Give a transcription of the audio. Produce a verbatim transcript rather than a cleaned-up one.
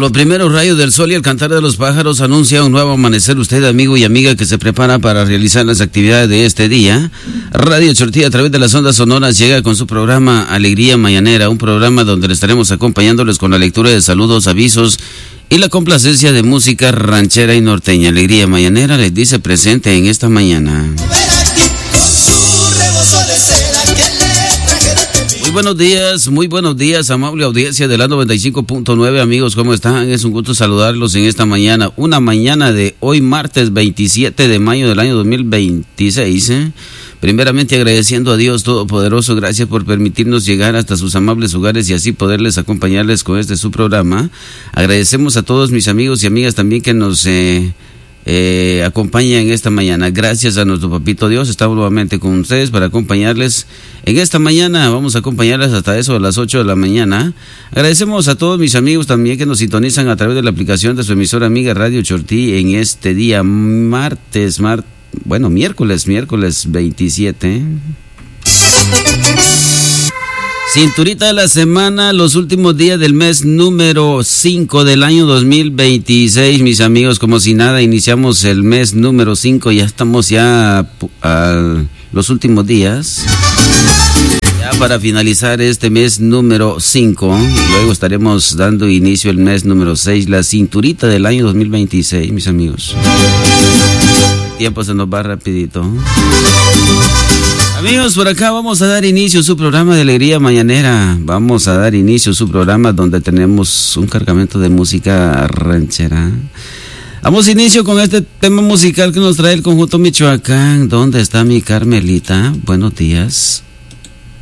los primeros rayos del sol y el cantar de los pájaros anuncia un nuevo amanecer. Usted, amigo y amiga que se prepara para realizar las actividades de este día, Radio Chortí a través de las ondas sonoras llega con su programa Alegría Mañanera, un programa donde le estaremos acompañándoles con la lectura de saludos, avisos y la complacencia de música ranchera y norteña. Alegría Mañanera les dice presente en esta mañana. Muy buenos días, muy buenos días, amable audiencia de la noventa y cinco punto nueve, amigos, ¿cómo están? Es un gusto saludarlos en esta mañana, una mañana de hoy martes veintisiete de mayo del año dos mil veintiséis, ¿eh? Primeramente agradeciendo a Dios Todopoderoso, gracias por permitirnos llegar hasta sus amables hogares y así poderles acompañarles con este su programa. Agradecemos a todos mis amigos y amigas también que nos eh, eh, acompañan en esta mañana. Gracias a nuestro Papito Dios, estamos nuevamente con ustedes para acompañarles en esta mañana. Vamos a acompañarles hasta eso a las ocho de la mañana. Agradecemos a todos mis amigos también que nos sintonizan a través de la aplicación de su emisora amiga Radio Chortí en este día martes, martes. Bueno, miércoles, miércoles veintisiete. Cinturita de la semana, los últimos días del mes número cinco del año dos mil veintiséis, mis amigos, como si nada, iniciamos el mes número cinco, ya estamos ya a, a los últimos días. Ya para finalizar este mes número cinco, luego estaremos dando inicio al mes número seis, la cinturita del año dos mil veintiséis, mis amigos. El tiempo se nos va rapidito. Amigos, por acá vamos a dar inicio a su programa de Alegría Mañanera. Vamos a dar inicio a su programa donde tenemos un cargamento de música ranchera. Damos inicio con este tema musical que nos trae el conjunto Michoacán. ¿Dónde está mi Carmelita? Buenos días.